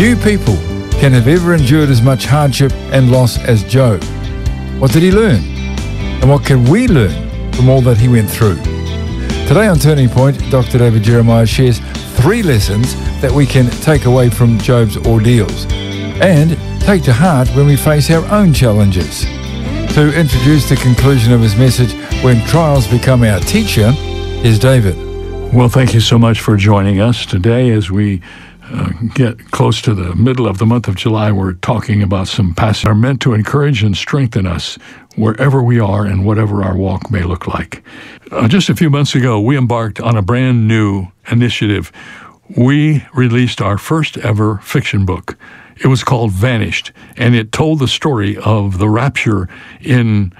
Few people can have ever endured as much hardship and loss as Job. What did he learn? And what can we learn from all that he went through? Today on Turning Point, Dr. David Jeremiah shares 3 lessons that we can take away from Job's ordeals and take to heart when we face our own challenges. To introduce the conclusion of his message, When Trials Become Our Teacher, is David. Well, thank you so much for joining us today as we get close to the middle of the month of July. We're talking about some passages that are meant to encourage and strengthen us wherever we are and whatever our walk may look like. Just a few months ago, we embarked on a brand new initiative. We released our first ever fiction book. It was called Vanished, and it told the story of the rapture in